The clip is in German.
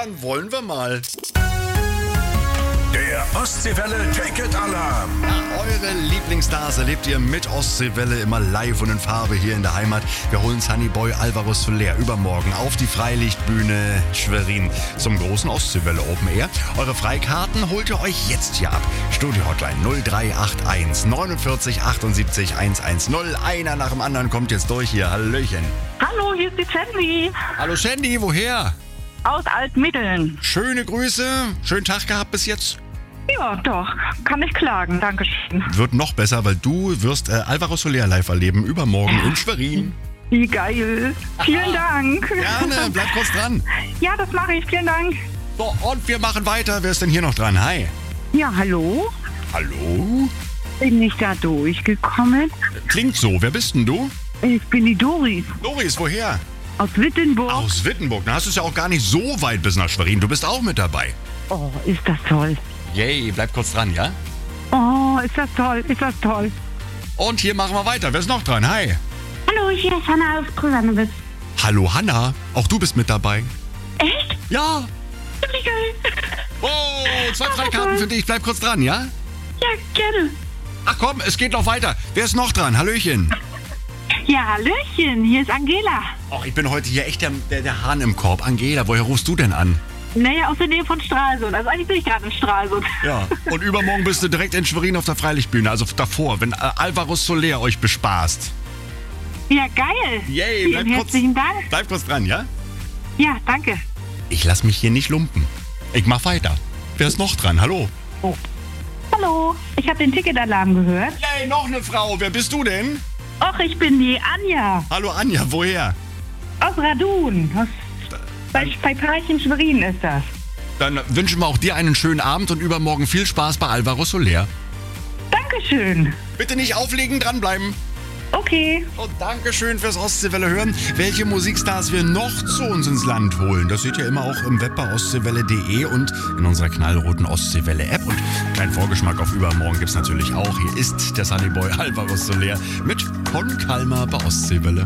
Dann wollen wir mal. Der Ostseewelle Ticket-Alarm. Ja, eure Lieblingsstars erlebt ihr mit Ostseewelle immer live und in Farbe hier in der Heimat. Wir holen Sunnyboy Alvaro Soler übermorgen auf die Freilichtbühne Schwerin zum großen Ostseewelle Open Air. Eure Freikarten holt ihr euch jetzt hier ab. Studio-Hotline 0381 49 78 110. Einer nach dem anderen kommt jetzt durch hier. Hallöchen. Hallo, hier ist die Sandy Hallo Sandy, woher? aus Altmitteln. Schöne Grüße. Schönen Tag gehabt bis jetzt. Ja, doch, kann ich klagen, Dankeschön. Wird noch besser, weil du wirst Alvaro Soler live erleben übermorgen in Schwerin. Wie geil. Vielen Dank. Gerne, bleib kurz dran. Ja, das mache ich, vielen Dank. So, und wir machen weiter. Wer ist denn hier noch dran? Hi. Ja, hallo? Hallo? Bin ich da durchgekommen? Klingt so. Wer bist denn du? Ich bin die Doris Doris, woher? aus Wittenburg. Aus Wittenburg. Da hast du es ja auch gar nicht so weit bis nach Schwerin. Du bist auch mit dabei. Oh, ist das toll. Yay, bleib kurz dran, ja? Oh, ist das toll, ist das toll. Und hier machen wir weiter. Wer ist noch dran? Hi. Hallo, hier ist Hanna aus Kusanowitz. Hallo Hanna. Auch du bist mit dabei. Echt? Ja. Wie geil. Oh, 2 Freikarten für dich. Bleib kurz dran, ja? Ja, gerne. Ach komm, es geht noch weiter. Wer ist noch dran? Hallöchen. Ja, Hallöchen, hier ist Angela. Och, ich bin heute hier echt der Hahn im Korb. Angela, woher rufst du denn an? Naja, aus der Nähe von Stralsund. Also eigentlich bin ich gerade in Stralsund. Ja. Und übermorgen bist du direkt in Schwerin auf der Freilichtbühne. Also davor, wenn Alvaro Soler euch bespaßt. Ja, geil. Yay, Vielen herzlichen Dank. Bleib kurz dran, ja? Ja, danke. Ich lass mich hier nicht lumpen. Ich mach weiter. Wer ist noch dran? Hallo? Hallo, ich habe den Ticketalarm gehört. Yay, noch eine Frau. Wer bist du denn? Och, ich bin die Anja Hallo Anja, woher? aus Radun. Bei Parchim Schwerin ist das. Dann wünschen wir auch dir einen schönen Abend und übermorgen viel Spaß bei Alvaro Soler. Dankeschön. Bitte nicht auflegen, dranbleiben. Okay. Und Dankeschön fürs Ostseewelle hören. Welche Musikstars wir noch zu uns ins Land holen, das seht ihr immer auch im Web bei ostseewelle.de und in unserer knallroten Ostseewelle-App. Und einen kleinen Vorgeschmack auf übermorgen gibt's natürlich auch. Hier ist der Sunnyboy Alvaro Soler mit Con Calma bei Ostseewelle.